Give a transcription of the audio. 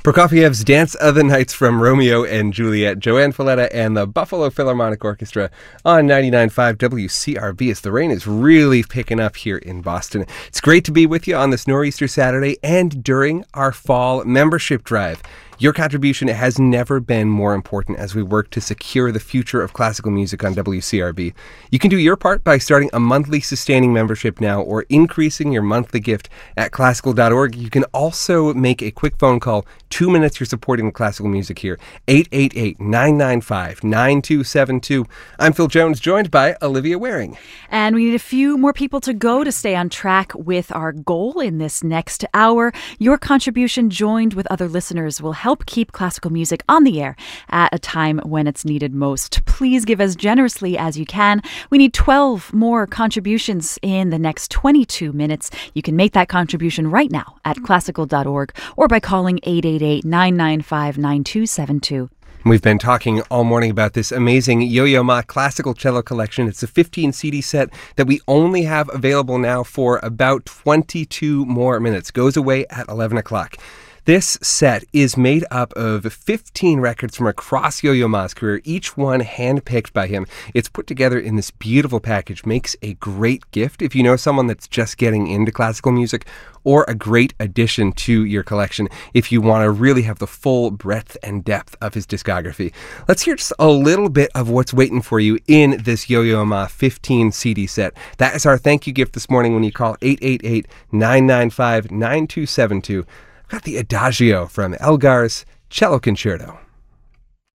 Prokofiev's Dance of the Nights from Romeo and Juliet, Joanne Falletta and the Buffalo Philharmonic Orchestra on 99.5 WCRB as the rain is really picking up here in Boston. It's great to be with you on this Nor'easter Saturday and during our fall membership drive. Your contribution has never been more important as we work to secure the future of classical music on WCRB. You can do your part by starting a monthly sustaining membership now or increasing your monthly gift at classical.org. You can also make a quick phone call. 2 minutes you're supporting the classical music here. 888-995-9272. I'm Phil Jones, joined by Olivia Waring. And we need a few more people to go to stay on track with our goal in this next hour. Your contribution, joined with other listeners, will help keep classical music on the air at a time when it's needed most. Please give as generously as you can. We need 12 more contributions in the next 22 minutes. You can make that contribution right now at classical.org or by calling 888-995-9272. We've been talking all morning about this amazing Yo-Yo Ma classical cello collection. It's a 15 CD set that we only have available now for about 22 more minutes. Goes away at 11 o'clock. This set is made up of 15 records from across Yo-Yo Ma's career, each one handpicked by him. It's put together in this beautiful package, makes a great gift if you know someone that's just getting into classical music, or a great addition to your collection if you want to really have the full breadth and depth of his discography. Let's hear just a little bit of what's waiting for you in this Yo-Yo Ma 15 CD set. That is our thank you gift this morning when you call 888-995-9272. Got the Adagio from Elgar's Cello Concerto.